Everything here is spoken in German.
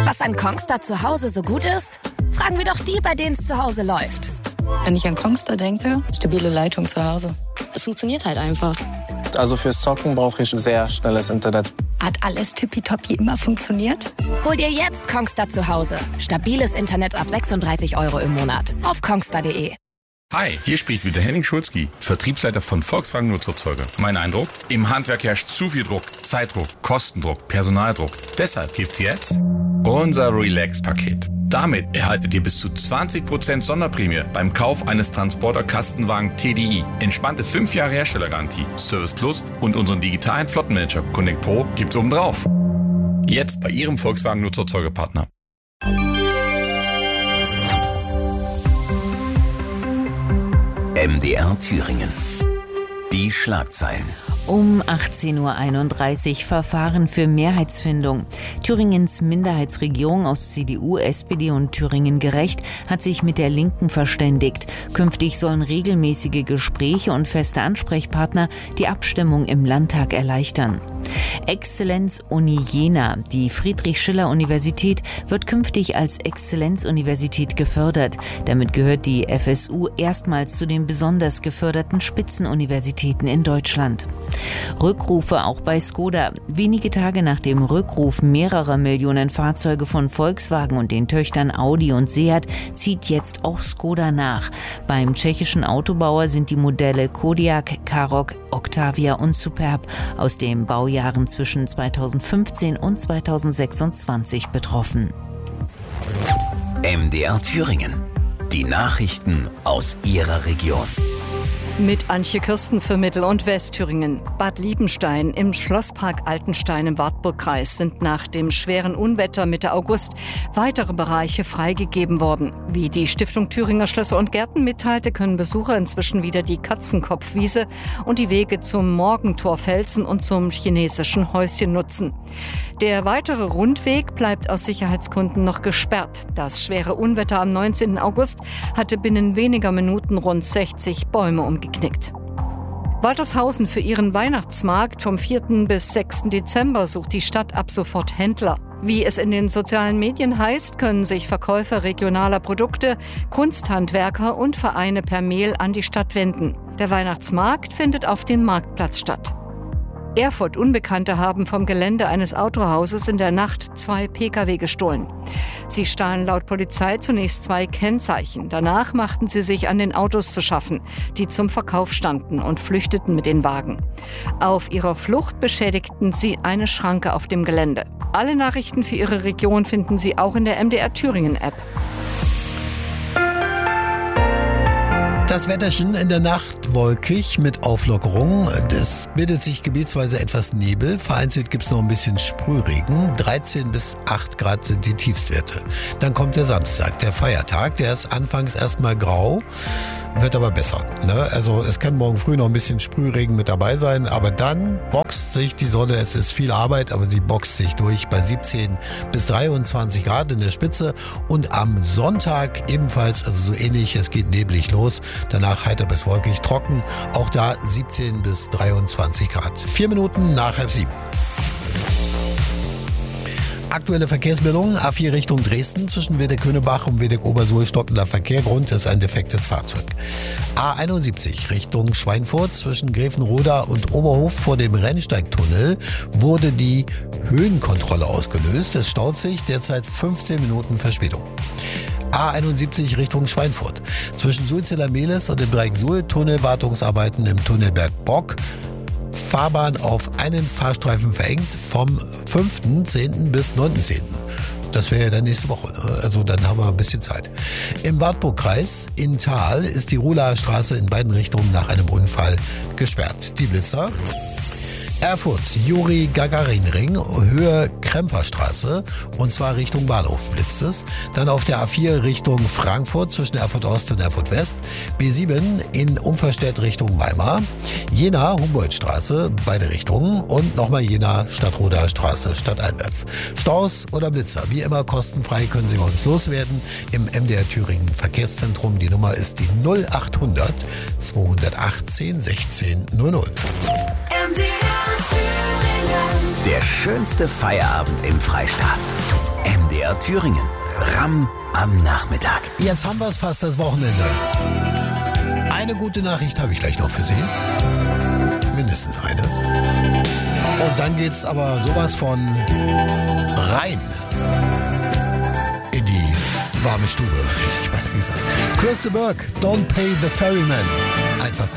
Was an Kongstar zu Hause so gut ist? Fragen wir doch die, bei denen es zu Hause läuft. Wenn ich an Kongstar denke, stabile Leitung zu Hause. Es funktioniert halt einfach. Also fürs Zocken brauche ich sehr schnelles Internet. Hat alles tippitoppi immer funktioniert? Hol dir jetzt Kongstar zu Hause. Stabiles Internet ab 36 € im Monat. Auf kongstar.de. Hi, hier spricht wieder Henning Schulzki, Vertriebsleiter von Volkswagen Nutzerzeuger. Mein Eindruck? Im Handwerk herrscht zu viel Druck, Zeitdruck, Kostendruck, Personaldruck. Deshalb gibt's jetzt unser Relax-Paket. Damit erhaltet ihr bis zu 20% Sonderprämie beim Kauf eines Transporter-Kastenwagen TDI. Entspannte 5 Jahre Herstellergarantie, Service Plus und unseren digitalen Flottenmanager Connect Pro gibt's obendrauf. Jetzt bei Ihrem Volkswagen Nutzerzeugerpartner. MDR Thüringen. Die Schlagzeilen. Um 18.31 Uhr Verfahren für Mehrheitsfindung. Thüringens Minderheitsregierung aus CDU, SPD und Thüringen Gerecht hat sich mit der Linken verständigt. Künftig sollen regelmäßige Gespräche und feste Ansprechpartner die Abstimmung im Landtag erleichtern. Exzellenz-Uni Jena. Die Friedrich-Schiller-Universität wird künftig als Exzellenzuniversität gefördert. Damit gehört die FSU erstmals zu den besonders geförderten Spitzenuniversitäten in Deutschland. Rückrufe auch bei Skoda. Wenige Tage nach dem Rückruf mehrerer Millionen Fahrzeuge von Volkswagen und den Töchtern Audi und Seat zieht jetzt auch Skoda nach. Beim tschechischen Autobauer sind die Modelle Kodiaq, Karoq, Octavia und Superb aus den Baujahren zwischen 2015 und 2026 betroffen. MDR Thüringen. Die Nachrichten aus Ihrer Region. Mit Antje Kirsten für Mittel- und Westthüringen. Bad Liebenstein im Schlosspark Altenstein im Wartburgkreis sind nach dem schweren Unwetter Mitte August weitere Bereiche freigegeben worden. Wie die Stiftung Thüringer Schlösser und Gärten mitteilte, können Besucher inzwischen wieder die Katzenkopfwiese und die Wege zum Morgentorfelsen und zum chinesischen Häuschen nutzen. Der weitere Rundweg bleibt aus Sicherheitsgründen noch gesperrt. Das schwere Unwetter am 19. August hatte binnen weniger Minuten rund 60 Bäume umgeknickt. Waltershausen für ihren Weihnachtsmarkt vom 4. bis 6. Dezember sucht die Stadt ab sofort Händler. Wie es in den sozialen Medien heißt, können sich Verkäufer regionaler Produkte, Kunsthandwerker und Vereine per Mail an die Stadt wenden. Der Weihnachtsmarkt findet auf dem Marktplatz statt. Erfurt Unbekannte haben vom Gelände eines Autohauses in der Nacht 2 Pkw gestohlen. Sie stahlen laut Polizei zunächst 2 Kennzeichen. Danach machten sie sich an den Autos zu schaffen, die zum Verkauf standen, und flüchteten mit den Wagen. Auf ihrer Flucht beschädigten sie eine Schranke auf dem Gelände. Alle Nachrichten für Ihre Region finden Sie auch in der MDR Thüringen App. Das Wetterchen in der Nacht wolkig mit Auflockerung. Es bildet sich gebietsweise etwas Nebel. Vereinzelt gibt es noch ein bisschen Sprühregen. 13 bis 8 Grad sind die Tiefstwerte. Dann kommt der Samstag, der Feiertag. Der ist anfangs erstmal grau, wird aber besser. Also es kann morgen früh noch ein bisschen Sprühregen mit dabei sein. Aber dann boxt sich die Sonne. Es ist viel Arbeit, aber sie boxt sich durch bei 17 bis 23 Grad in der Spitze. Und am Sonntag ebenfalls, also so ähnlich, es geht neblig los. Danach heiter bis wolkig, trocken. Auch da 17 bis 23 Grad. 4 Minuten nach 6:30. Aktuelle Verkehrsmeldung. A4 Richtung Dresden zwischen Wedeck-Könebach und Wedeck-Obersuhl stockender Verkehr. Grund ist ein defektes Fahrzeug. A71 Richtung Schweinfurt zwischen Gräfenroda und Oberhof vor dem Rennsteigtunnel wurde die Höhenkontrolle ausgelöst. Es staut sich derzeit 15 Minuten Verspätung. A71 Richtung Schweinfurt. Zwischen Sulzeller-Mehlis und dem Dreieck-Suhl Tunnelwartungsarbeiten im Tunnelberg Bock. Fahrbahn auf einen Fahrstreifen verengt vom 5.10. bis 9.10. Das wäre ja dann nächste Woche. Also dann haben wir ein bisschen Zeit. Im Wartburgkreis in Thal ist die Ruhlaer Straße in beiden Richtungen nach einem Unfall gesperrt. Die Blitzer. Erfurt, Juri-Gagarin-Ring, Höhe Krempferstraße, und zwar Richtung Bahnhof blitzt es. Dann auf der A4 Richtung Frankfurt zwischen Erfurt Ost und Erfurt West. B7 in Umverstedt Richtung Weimar. Jena, Humboldtstraße, beide Richtungen. Und nochmal Jena, Stadtroder Straße, stadteinwärts. Staus oder Blitzer, wie immer kostenfrei, können Sie bei uns loswerden. Im MDR Thüringen Verkehrszentrum. Die Nummer ist die 0800 218 16 00. Der schönste Feierabend im Freistaat. MDR MDR Thüringen. Ramm am Nachmittag. Jetzt haben wir es fast, das Wochenende. Eine gute Nachricht habe ich gleich noch für Sie. Mindestens eine. Und dann geht's aber sowas von rein in die warme Stube, hätte ich beinahe gesagt. Chris de Burgh, Don't Pay the Ferryman. Einfach gut.